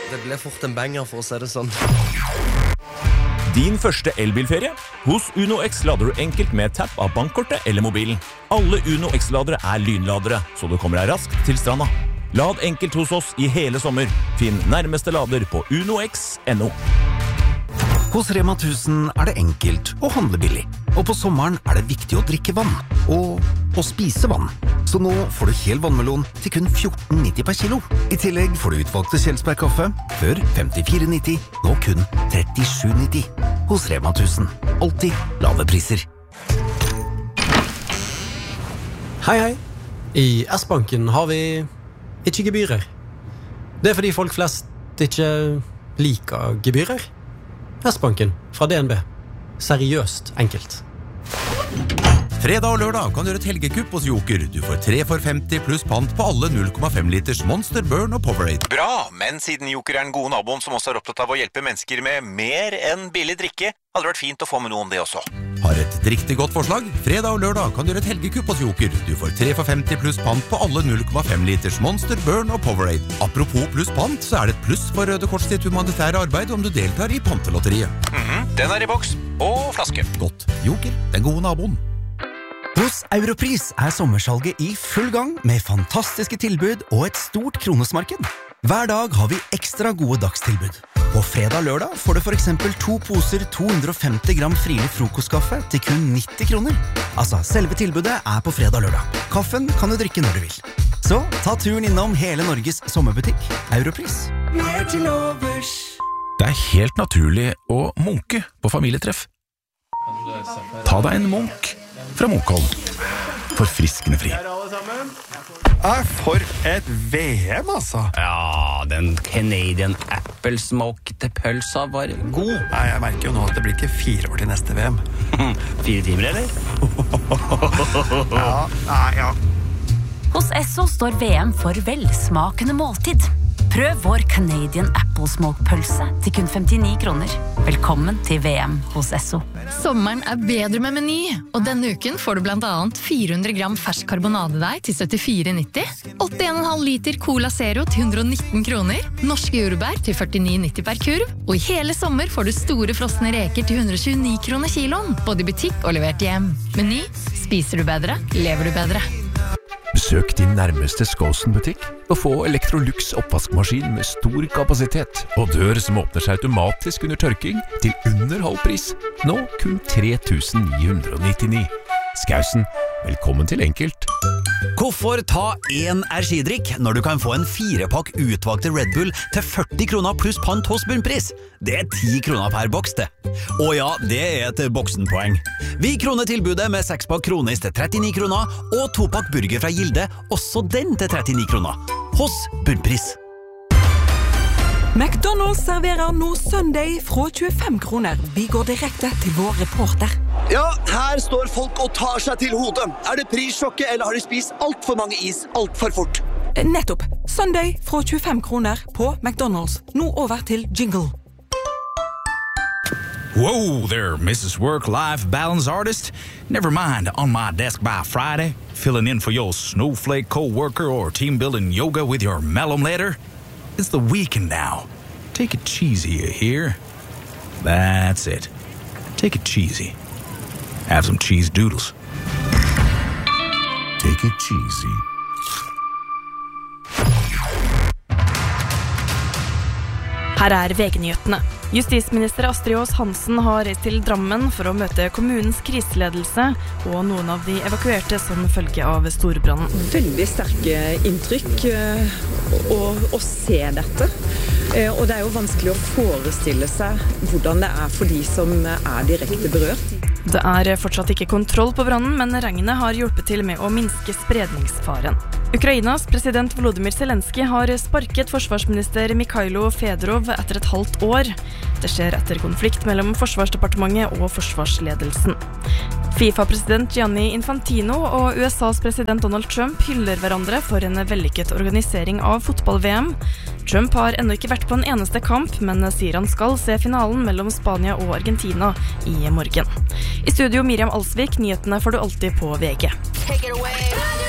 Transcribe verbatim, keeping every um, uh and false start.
Det ble fort en banger for å si det sånn. Din første elbilferie? Hos Uno X lader du enkelt med tapp av bankkortet eller mobilen. Alle Uno X-ladere er lynladere, så du kommer deg raskt til stranda. Lad enkelt hos oss i hele sommer. Finn nærmeste lader på uno x punktum no. Hos Rema tusen er det enkelt å handle billig. Og på sommeren er det viktig å drikke vann. Og å spise vann. Så nå får du hel vannmelon til kun fjorten nitti per kilo. I tillegg får du utvalgte Kjelsberg-kaffe, før femtifire nitti, nå kun trettisju nitti. Hos Rema tusen. Alltid lave priser. Hei, hei. I S-banken har vi ikke gebyrer. Det er fordi folk flest ikke liker gebyrer. S-banken fra D N B. Seriøst enkelt. Fredag og lørdag kan du gjøre et helgekupp hos Joker. Du får tre for femti pluss pant på alle null komma fem liters Monster, Burn og Powerade. Bra, men siden Joker er den gode naboen som også er opptatt av å hjelpe mennesker med mer enn billig drikke, hadde det vært fint å få med noen det også. Har et riktig godt forslag? Fredag og lørdag kan du gjøre et helgekupp hos Joker. Du får tre for femti pluss pant på alle null komma fem liters Monster, Burn og Powerade. Apropos pluss pant, så er det et pluss for Røde Kors sitt humanitære arbeid om du deltar i pantelotteriet. Mhm, den er i boks, og flaske. Godt. Joker, den gode naboen. Hos Europris er sommersalget i full gang med fantastiske tilbud og et stort kronesmarked. Hver dag har vi ekstra gode dagstilbud. På fredag-lørdag får du for eksempel to poser to hundre og femti gram frilig frokostkaffe til kun nitti kroner. Altså, selve tilbudet er på fredag-lørdag. Kaffen kan du drikke når du vil. Så ta turen innom hele Norges sommerbutikk. Europris. Mer til overs. Det er helt naturlig å munke på familietreff. Ta deg en munk fra Munkholm. Forfriskende fri. Er for et V M, altså. Ja, den Canadian Apple Smoked pølsa var god. Nei, jeg merker jo nå at det blir ikke fire år til neste V M. Fire timer, eller? Ja, nei, ja. Hos Esso står V M for velsmakende måltid. Prøv vår Canadian Apple Smoke pølse til kun femtini kroner. Velkommen til V M hos Esso. Sommeren er bedre med Meny, og denne uken får du blant annet fire hundre gram fersk karbonadedeig til syttifire nitti, åtti komma fem liter Cola Zero til hundre og nitten kroner, norske jordbær til førtini nitti per kurv, og i hele sommer får du store frosne reker til hundre og tjueni kroner kiloen, både i butikk og levert hjem. Meny, spiser du bedre, lever du bedre. Besøk din nærmeste Skåsen-butikk og få Electrolux oppvaskmaskin med stor kapasitet og dør som åpner seg automatisk under tørking til under halv pris. Nå kun tre tusen ni hundre og nittini. Skausen, velkommen til Enkelt. Hvorfor ta en energidrikk når du kan få en firepakk utvalgte Red Bull til førti kroner pluss pant hos bunnpris? Det er ti kroner per boks, det. Og ja, det er et boksenpoeng. Vi kroner tilbudet med sekspakk kronis til trettini kroner, og topakk burger fra Gilde, også den til trettini kroner. Hos bunnpris. McDonald's serverer nå Sunday fra tjuefem kroner. Vi går direkte til vår reporter. Ja, her står folk og tar seg til hodet. Er det prissjokket, eller har de spist alt for mange is alt for fort? Nettopp. Sunday fra tjuefem kroner på McDonald's. Nå over til jingle. Whoa there, Missus Work-Life Balance Artist. Never mind, on my desk by Friday, filling in for your snowflake co-worker or team-building yoga with your malum later. It's the weekend now. Take it cheesy, you hear? That's it. Take it cheesy. Have some cheese doodles. Take it cheesy. Her er V G-nyhetene. Justisminister Astrid Aas Hansen har reist til Drammen for å møte kommunens kriseledelse og noen av de evakuerte som følge av storbrannen. Veldig sterke inntrykk å, å se dette. Og det er jo vanskelig å forestille seg hvordan det er for de som er direkte berørt. Det er fortsatt ikke kontroll på brannen, men regnet har hjulpet til med å minske spredningsfaren. Ukrainas president Volodymyr Zelensky har sparket forsvarsminister Mikhailo Fedorov etter et halvt år. Det skjer etter konflikt mellom Forsvarsdepartementet og forsvarsledelsen. FIFA-president Gianni Infantino og U S A's president Donald Trump hyller hverandre for en vellykket organisering av fotball-V M. Trump har ennå ikke vært på en eneste kamp, men sier han skal se finalen mellom Spania og Argentina i morgen. I studio Miriam Alsvik, nyhetene får du alltid på V G. Take it away.